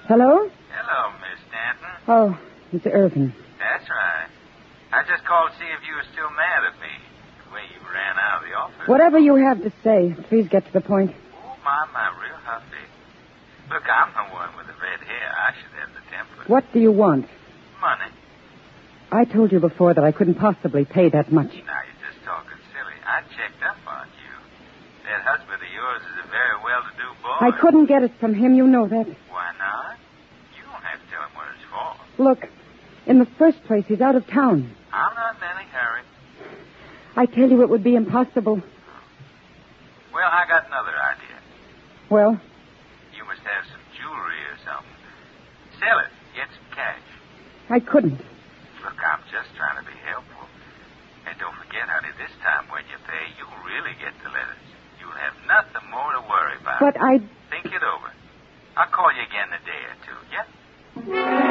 Hello? Hello, Miss Stanton. Oh, it's Irvin. That's right. I just called to see if you were still mad at me. The way you ran out of the office. Whatever you have to say, please get to the point. Oh, my, real huffy. Look, I'm the one with the red hair. I should have the temper. What do you want? Money. I told you before that I couldn't possibly pay that much. Now, you're just talking silly. I checked up on you. That husband of yours is a very well-to-do boy. I couldn't get it from him, you know that. Why not? You don't have to tell him what it's for. Look, in the first place, he's out of town. I'm not in any hurry. I tell you it would be impossible. Well, I got another idea. Well? You must have some jewelry or something. Sell it. Get some cash. I couldn't. Look, I'm just trying to be helpful. And don't forget, honey, this time when you pay, you'll really get the letters. You'll have nothing more to worry about. But I... Think it over. I'll call you again in a day or two, yeah?